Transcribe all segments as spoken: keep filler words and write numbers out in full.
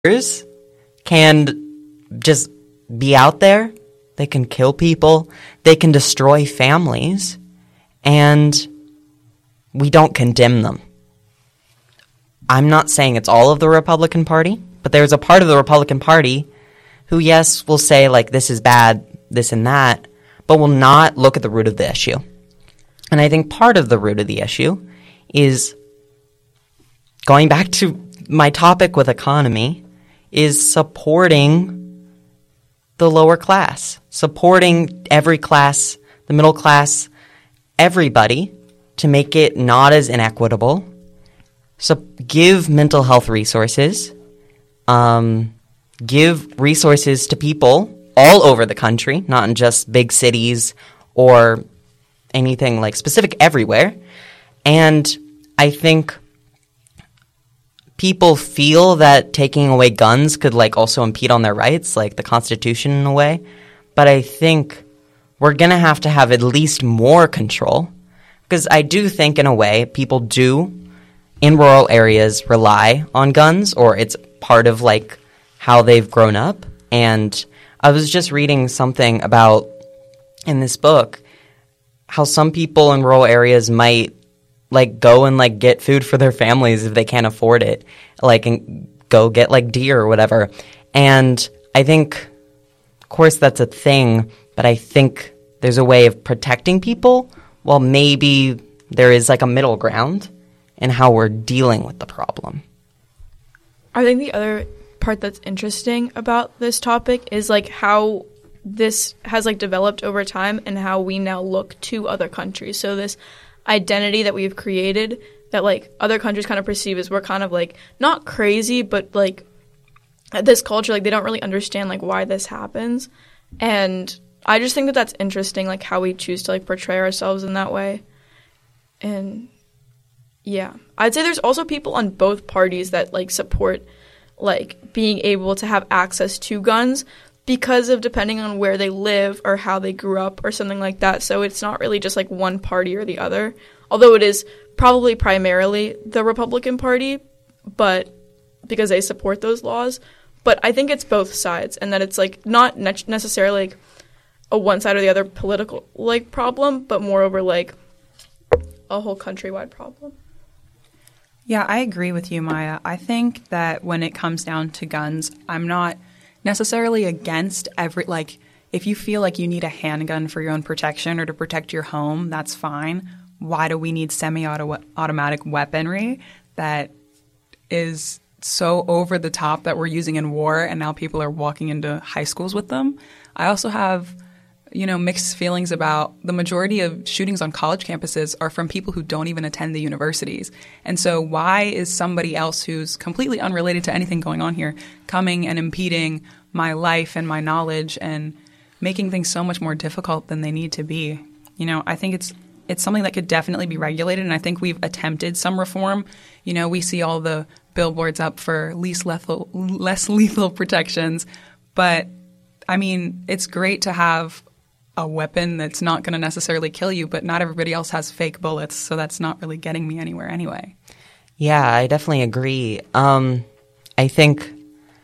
can just be out there. They can kill people. They can destroy families. And we don't condemn them. I'm not saying it's all of the Republican Party, but there's a part of the Republican Party who, yes, will say, like, this is bad, this and that, but will not look at the root of the issue. And I think part of the root of the issue is, going back to my topic with economy, is supporting the lower class, supporting every class, the middle class, everybody, to make it not as inequitable. So give mental health resources, um, give resources to people all over the country, not in just big cities or anything like specific, everywhere. And I think people feel that taking away guns could like also impede on their rights, like the Constitution in a way. But I think we're going to have to have at least more control, because I do think in a way people do in rural areas rely on guns, or it's part of like how they've grown up. And I was just reading something about in this book how some people in rural areas might like go and like get food for their families if they can't afford it, like and go get like deer or whatever. And I think, of course, that's a thing, but I think there's a way of protecting people while maybe there is like a middle ground in how we're dealing with the problem. I think the other part that's interesting about this topic is like how this has like developed over time and how we now look to other countries. So this identity that we've created that like other countries kind of perceive as we're kind of like not crazy, but like this culture, like they don't really understand like why this happens. And I just think that that's interesting, like how we choose to like portray ourselves in that way. And yeah, I'd say there's also people on both parties that like support like being able to have access to guns because of depending on where they live or how they grew up or something like that. So it's not really just like one party or the other, although it is probably primarily the Republican Party, but because they support those laws. But I think it's both sides, and that it's like not ne- necessarily like a one side or the other political like problem, but more over like a whole countrywide problem. Yeah, I agree with you, Maya. I think that when it comes down to guns, I'm not necessarily against every, like, if you feel like you need a handgun for your own protection or to protect your home, that's fine. Why do we need semi-automatic weaponry that is so over the top that we're using in war and now people are walking into high schools with them? I also have, you know, mixed feelings about the majority of shootings on college campuses are from people who don't even attend the universities. And so why is somebody else who's completely unrelated to anything going on here coming and impeding my life and my knowledge and making things so much more difficult than they need to be? You know, I think it's it's something that could definitely be regulated, and I think we've attempted some reform. You know, we see all the billboards up for least lethal, less lethal protections, but I mean, it's great to have a weapon that's not going to necessarily kill you, but not everybody else has fake bullets, so that's not really getting me anywhere anyway. Yeah, I definitely agree. Um, I think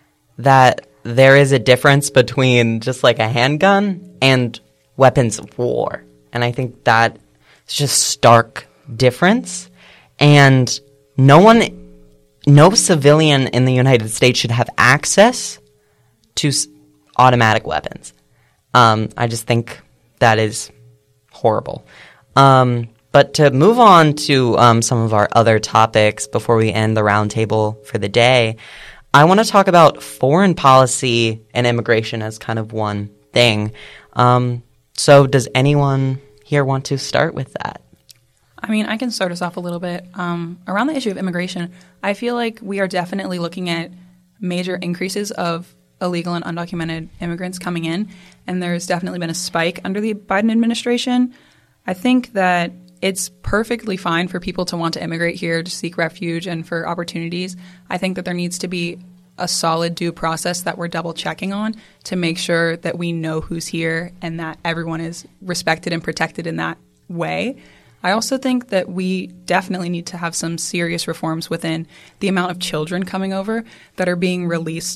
that there is a difference between just like a handgun and weapons of war, and I think that it's just stark difference. And no one, no civilian in the United States should have access to s- automatic weapons. Um, I just think that is horrible. Um, but to move on to um, some of our other topics before we end the roundtable for the day, I want to talk about foreign policy and immigration as kind of one thing. Um, so does anyone here want to start with that? I mean, I can start us off a little bit. Um, around the issue of immigration, I feel like we are definitely looking at major increases of illegal and undocumented immigrants coming in, and there's definitely been a spike under the Biden administration. I think that it's perfectly fine for people to want to immigrate here to seek refuge and for opportunities. I think that there needs to be a solid due process that we're double checking on to make sure that we know who's here and that everyone is respected and protected in that way. I also think that we definitely need to have some serious reforms within the amount of children coming over that are being released